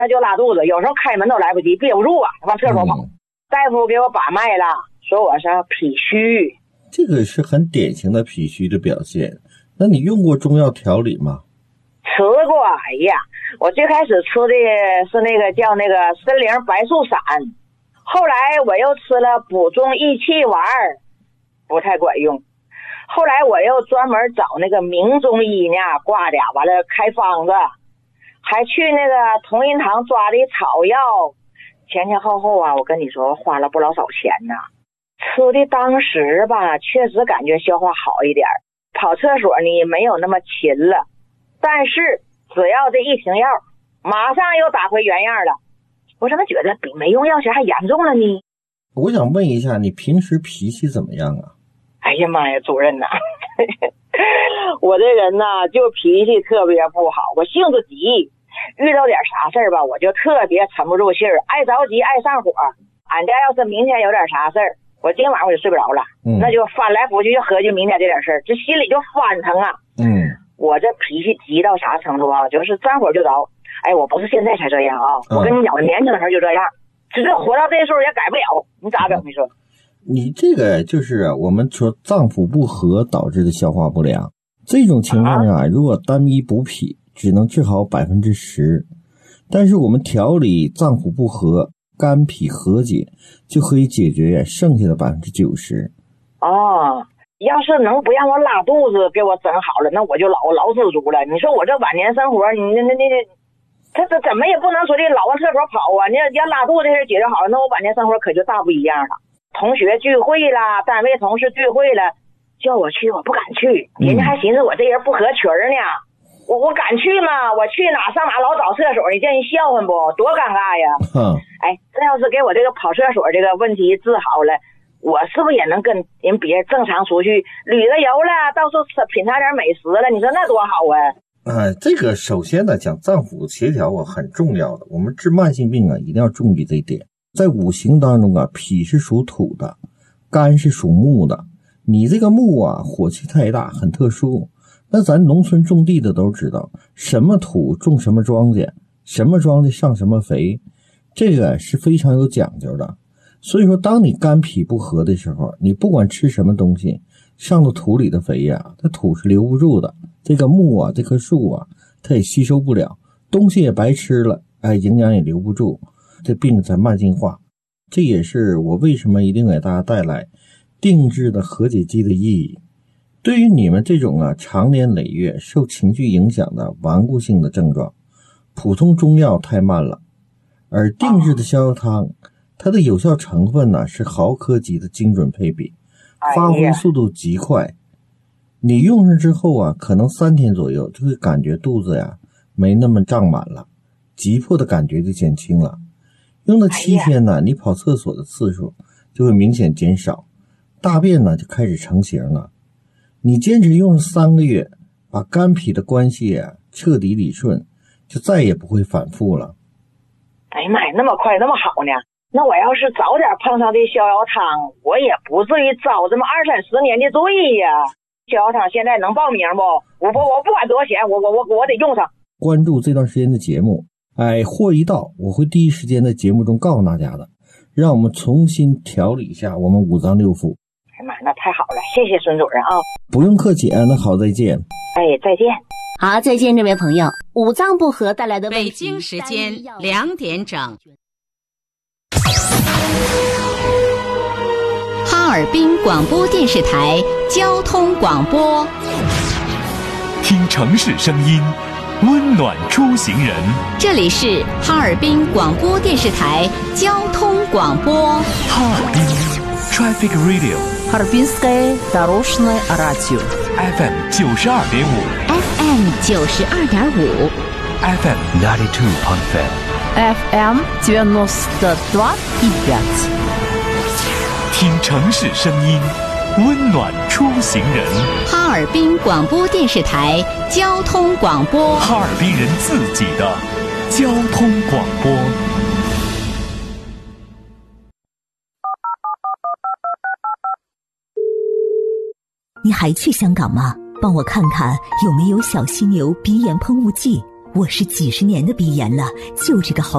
那就拉肚子，有时候开门都来不及，憋不住啊，往厕所跑。大夫给我把脉了，说我是脾虚。 这个是很典型的脾虚的表现。那你用过中药调理吗？ 吃过，哎呀，我最开始吃的是那个叫那个参苓白术散，后来我又吃了补中益气丸，不太管用。后来我又专门找那个名中医呢挂的，完了开方子，还去那个同仁堂抓的草药，前后啊，我跟你说花了不老少钱呢。吃的当时吧，确实感觉消化好一点，跑厕所呢没有那么勤了，但是只要这一停药，马上又打回原样了。我怎么觉得比没用药前还严重了呢？ 我想问一下，你平时脾气怎么样啊？ 哎呀妈呀，主任呐，我这人呐就脾气特别不好，我性子急，遇到点啥事儿吧，我就特别沉不住气儿，爱着急，爱上火。俺家要是明天有点啥事儿，我今晚我就睡不着了，那就翻来覆去就合计明天这点事儿，这心里就翻腾啊。我这脾气急到啥程度啊？就是沾火就着。哎，我不是现在才这样啊，我跟你讲，我年轻的时候就这样，只是活到这时候也改不了，你咋整？你说？ 你这个就是我们说脏腑不和导致的消化不良，这种情况啊，如果单一补脾，只能治好 10%， 但是我们调理脏腑不和，肝脾和解，就可以解决剩下的 90%。 哦，要是能不让我拉肚子给我整好了，那我就老知足了。你说我这晚年生活，你他这怎么也不能说的老往厕所跑啊！你要拉肚子这事解决好了，那我晚年生活可就大不一样了。同学聚会啦，单位同事聚会了，叫我去我不敢去，人家还寻思我这人不合群呢。我敢去吗？我去哪上哪老找厕所，你叫人笑话不？多尴尬呀！哎，这要是给我这个跑厕所这个问题治好了，我是不是也能跟人别人正常出去旅个游了，到处品尝点美食了？你说那多好啊！ 这个首先呢，讲脏腑协调很重要的，我们治慢性病一定要注意这一点。在五行当中脾是属土的，肝是属木的。你这个木火气太大，很特殊。那咱农村种地的都知道，什么土种什么庄稼，什么庄稼上什么肥，这个是非常有讲究的。所以说，当你肝脾不和的时候，你不管吃什么东西，上到土里的肥它土是留不住的。这个木这棵树它也吸收不了，东西也白吃了，营养也留不住。这病才慢性化，这也是我为什么一定给大家带来定制的和解剂的意义。对于你们这种长年累月受情绪影响的顽固性的症状，普通中药太慢了，而定制的逍遥汤，它的有效成分是毫克级的精准配比，发挥速度极快。你用上之后可能3天左右就会感觉肚子没那么胀满了，急迫的感觉就减轻了。用了7天你跑厕所的次数就会明显减少，大便就开始成型了。你坚持用3个月，把肝脾的关系彻底理顺，就再也不会反复了。 哎呀妈呀，那么快那么好呢？那我要是早点碰上这逍遥汤，我也不至于遭这么20-30年的罪呀。逍遥汤现在能报名不？我不管多少钱，我得用上。 关注这段时间的节目，货一到我会第一时间在节目中告诉大家的，让我们重新调理一下我们五脏六腑。 哎妈，那太好了，谢谢孙主任啊！ 不用客气那好，再见。 再见。 好，再见，这位朋友。五脏不和带来的问题。 北京时间2点整。哈尔滨广播电视台交通广播， 听城市声音，温暖出行人。 这里是哈尔滨广播电视台交通广播。 哈尔滨 Traffic Radio， Харбинское дорожное радио FM 92.5， FM 92.5， FM 92.5， FM 92.5。 听城市声音，温暖出行人。 哈尔滨广播电视台交通广播， 哈尔滨人自己的交通广播。 你还去香港吗？帮我看看有没有小犀牛鼻炎喷雾剂。 我是几十年的鼻炎了，就这个好